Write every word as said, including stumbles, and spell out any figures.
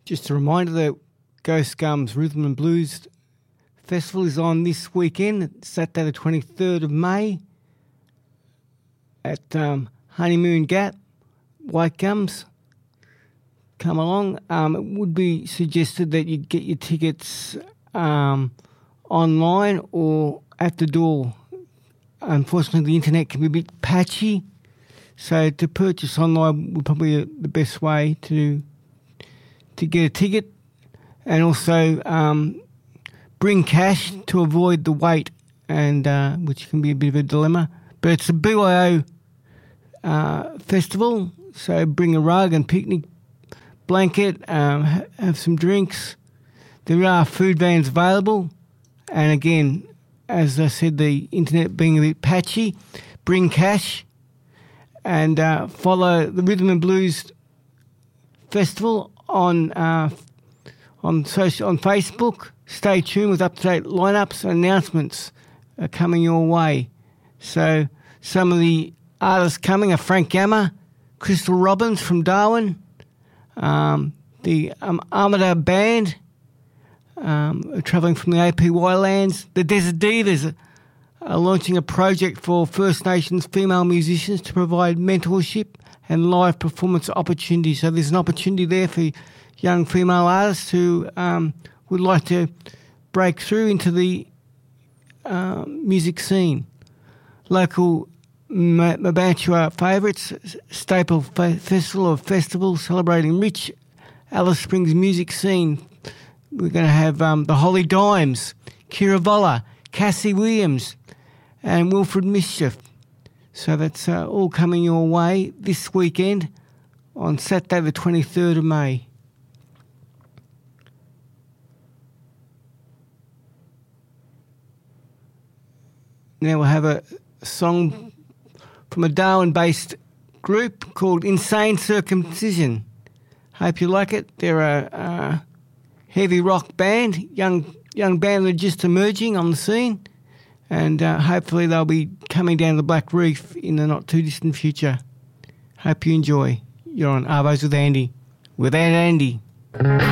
Just a reminder that Ghost Gums Rhythm and Blues Festival is on this weekend, Saturday the twenty-third of May at um, Honeymoon Gap, White Gums. Come along. Um, it would be suggested that you get your tickets um, online or at the door. Unfortunately, the internet can be a bit patchy, so to purchase online would probably be the best way to to get a ticket, and also um, bring cash to avoid the wait, and uh, which can be a bit of a dilemma. But it's a B Y O uh, festival, so bring a rug and picnic blanket, um, ha- have some drinks. There are food vans available, and again, as I said, the internet being a bit patchy, bring cash and uh, follow the Rhythm and Blues Festival on uh, on social on Facebook. Stay tuned with up-to-date lineups and announcements are coming your way. So some of the artists coming are Frank Gamma, Crystal Robbins from Darwin, um, the um, Armada Band, um, travelling from the A P Y lands. The Desert Divas are, are launching a project for First Nations female musicians to provide mentorship and live performance opportunities. So there's an opportunity there for young female artists who um, would like to break through into the uh, music scene. Local Mabantua favourites, staple fe- festival of festivals celebrating rich Alice Springs music scene. We're going to have um, the Holly Dimes, Kira Volla, Cassie Williams and Wilfred Mischief. So that's uh, all coming your way this weekend on Saturday the twenty-third of May. Now we'll have a song from a Darwin-based group called Insane Circumcision. Hope you like it. They're a uh, heavy rock band, young young band that are just emerging on the scene, and uh, hopefully they'll be coming down the Black Reef in the not-too-distant future. Hope you enjoy. You're on Arvos with Andy. Without Andy.